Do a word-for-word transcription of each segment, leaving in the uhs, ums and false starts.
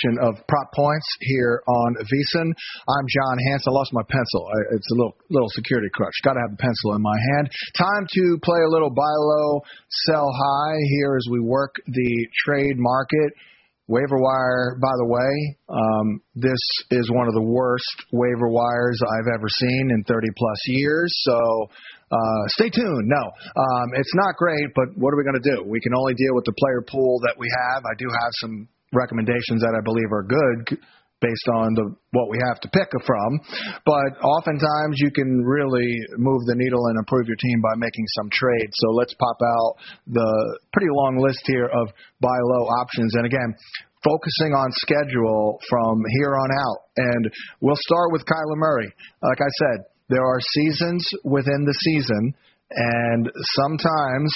edition of Prop Points here on VSiN. I'm John Hanson. I lost my pencil. I, it's a little little security crutch. Got to have a pencil in my hand. Time to play a little buy low, sell high here as we work the trade market. Waiver wire, by the way, um, this is one of the worst waiver wires I've ever seen in thirty plus years. So uh, stay tuned. No, um, it's not great, but what are we going to do? We can only deal with the player pool that we have. I do have some recommendations that I believe are good based on the what we have to pick from. But oftentimes you can really move the needle and improve your team by making some trades. So let's pop out the pretty long list here of buy low options. And again, focusing on schedule from here on out. And we'll start with Kyler Murray. Like I said, there are seasons within the season, and sometimes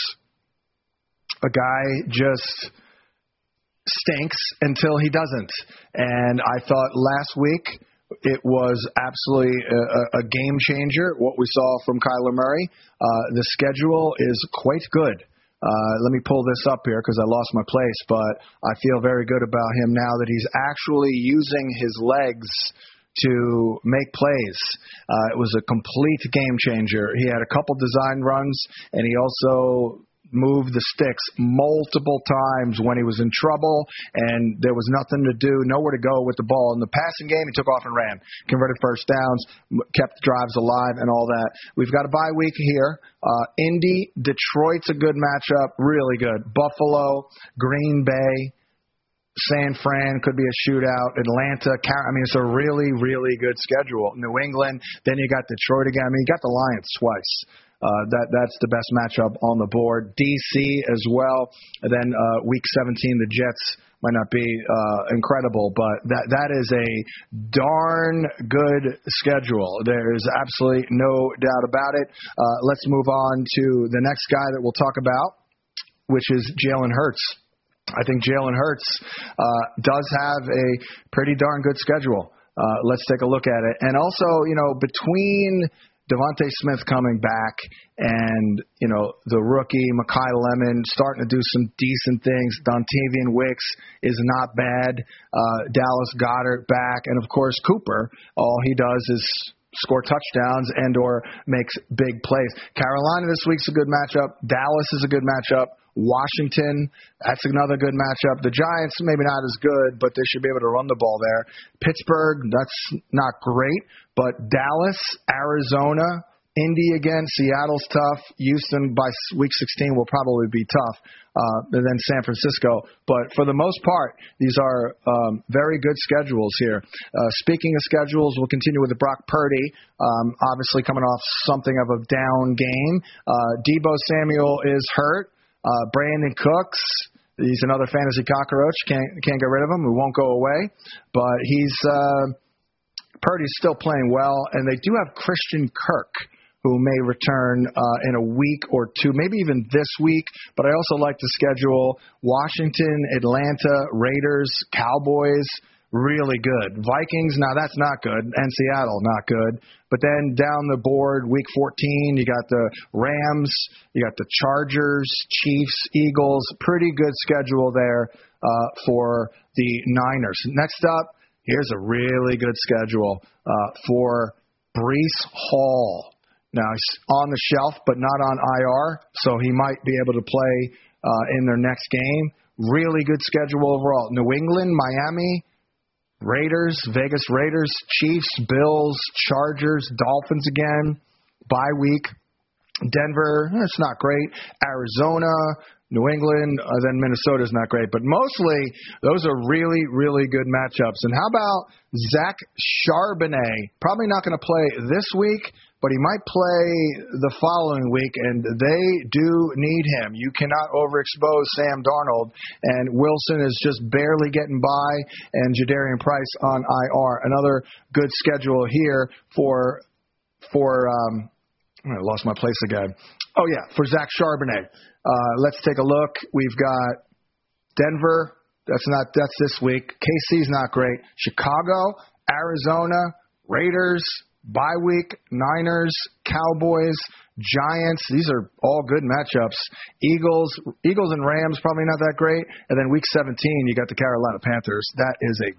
a guy just stinks until he doesn't. And I thought last week it was absolutely a, a game changer, what we saw from Kyler Murray. Uh, the schedule is quite good. Uh, let me pull this up here because I lost my place, but I feel very good about him now that he's actually using his legs to make plays. Uh, it was a complete game changer. He had a couple design runs, and he also moved the sticks multiple times when he was in trouble, and there was nothing to do, nowhere to go with the ball. In the passing game, he took off and ran, converted first downs, kept drives alive, and all that. We've got a bye week here. Uh, Indy, Detroit's a good matchup, really good. Buffalo, Green Bay, San Fran could be a shootout. Atlanta, I mean, it's a really, really good schedule. New England, then you got Detroit again. I mean, you got the Lions twice. Uh, that that's the best matchup on the board. D C as well. And then uh, week seventeen, the Jets might not be uh, incredible, but that that is a darn good schedule. There's absolutely no doubt about it. Uh, let's move on to the next guy that we'll talk about, which is Jalen Hurts. I think Jalen Hurts uh, does have a pretty darn good schedule. Uh, let's take a look at it. And also, you know, between Devontae Smith coming back and, you know, the rookie, Mekhi Lemon, starting to do some decent things. Dontavian Wicks is not bad. Uh, Dallas Goedert back. And, of course, Cooper, all he does is score touchdowns and or makes big plays. Carolina this week's a good matchup. Dallas is a good matchup. Washington, that's another good matchup. The Giants, maybe not as good, but they should be able to run the ball there. Pittsburgh, that's not great, but Dallas, Arizona, Indy again, Seattle's tough. Houston by week sixteen will probably be tough. Uh, and then San Francisco. But for the most part, these are um, very good schedules here. Uh, speaking of schedules, we'll continue with the Brock Purdy, um, obviously coming off something of a down game. Uh, Deebo Samuel is hurt. Uh, Brandon Cooks, he's another fantasy cockroach. Can't can't get rid of him. He won't go away. But he's uh, Purdy's still playing well, and they do have Christian Kirk, who may return uh, in a week or two, maybe even this week. But I also like the schedule: Washington, Atlanta, Raiders, Cowboys. Really good. Vikings, now that's not good. And Seattle, not good. But then down the board, week fourteen, you got the Rams, you got the Chargers, Chiefs, Eagles. Pretty good schedule there uh, for the Niners. Next up, here's a really good schedule uh, for Breece Hall. Now, he's on the shelf, but not on I R, so he might be able to play uh, in their next game. Really good schedule overall. New England, Miami, Raiders, Vegas Raiders, Chiefs, Bills, Chargers, Dolphins again, bye week. Denver, it's not great. Arizona, New England, uh, then Minnesota's not great. But mostly, those are really, really good matchups. And how about Zach Charbonnet? Probably not going to play this week, but he might play the following week, and they do need him. You cannot overexpose Sam Darnold, and Wilson is just barely getting by, and Jadarian Price on I R. Another good schedule here for, for um, I lost my place again. Oh, yeah, for Zach Charbonnet. Uh, let's take a look. We've got Denver. That's not. That's this week. K C's not great. Chicago, Arizona, Raiders, bye week, Niners, Cowboys, Giants. These are all good matchups. Eagles, Eagles and Rams probably not that great. And then week seventeen, you got the Carolina Panthers. That is a